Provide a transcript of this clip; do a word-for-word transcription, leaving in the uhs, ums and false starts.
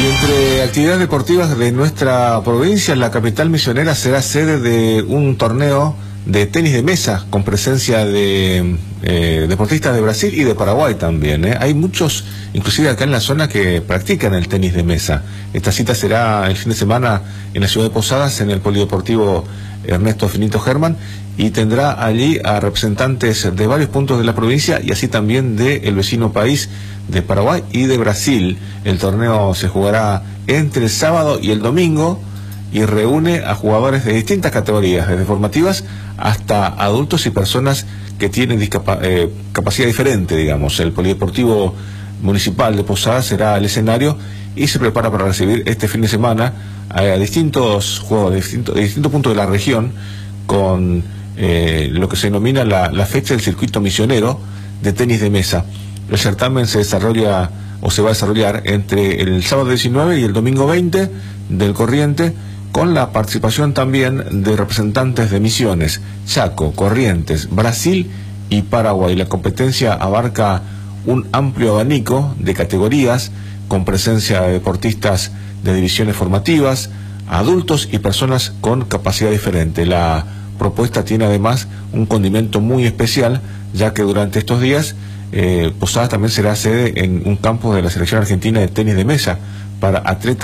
Y entre actividades deportivas de nuestra provincia, la capital misionera será sede de un torneo de tenis de mesa con presencia de eh, deportistas de Brasil y de Paraguay también. ¿eh? Hay muchos, inclusive acá en la zona, que practican el tenis de mesa. Esta cita será el fin de semana en la ciudad de Posadas, en el Polideportivo Ernesto Finito Germán, y tendrá allí a representantes de varios puntos de la provincia y así también del vecino país de Paraguay y de Brasil. El torneo se jugará entre el sábado y el domingo y reúne a jugadores de distintas categorías, desde formativas hasta adultos y personas que tienen discapa eh, capacidad diferente, digamos. El Polideportivo Municipal de Posadas será el escenario y se prepara para recibir este fin de semana a, a distintos juegos de, distinto, de distintos puntos de la región, con eh, lo que se denomina la, la fecha del circuito misionero de tenis de mesa. El certamen se desarrolla o se va a desarrollar entre el sábado diecinueve y el domingo veinte del corriente, con la participación también de representantes de Misiones, Chaco, Corrientes, Brasil y Paraguay. La competencia abarca un amplio abanico de categorías, con presencia de deportistas de divisiones formativas, adultos y personas con capacidad diferente. La propuesta tiene además un condimento muy especial, ya que durante estos días eh, Posadas también será sede en un campo de la selección argentina de tenis de mesa para atletas